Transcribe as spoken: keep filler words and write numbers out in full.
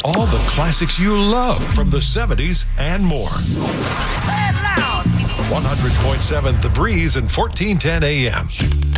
All the classics you love from the seventies and more. Say it loud. one hundred point seven The Breeze and fourteen ten A M.